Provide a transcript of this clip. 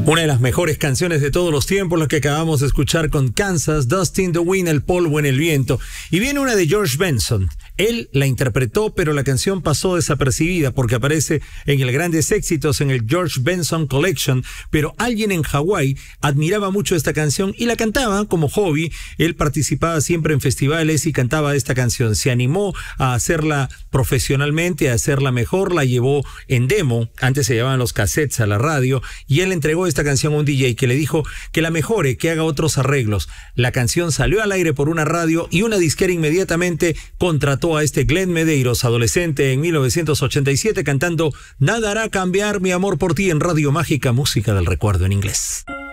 Una de las mejores canciones de todos los tiempos, la que acabamos de escuchar con Kansas, Dust in the Wind, el polvo en el viento. Y viene una de George Benson. Él la interpretó, pero la canción pasó desapercibida porque aparece en el Grandes Éxitos, en el George Benson Collection. Pero alguien en Hawái admiraba mucho esta canción y la cantaba como hobby. Él participaba siempre en festivales y cantaba esta canción. Se animó a hacerla profesionalmente, a hacerla mejor, la llevó en demo. Antes se llevaban los cassettes a la radio y él entregó esta canción a un DJ que le dijo que la mejore, que haga otros arreglos. La canción salió al aire por una radio y una disquera inmediatamente contrató a este Glenn Medeiros, adolescente en 1987, cantando Nada hará cambiar mi amor por ti en Radio Mágica, música del recuerdo en inglés.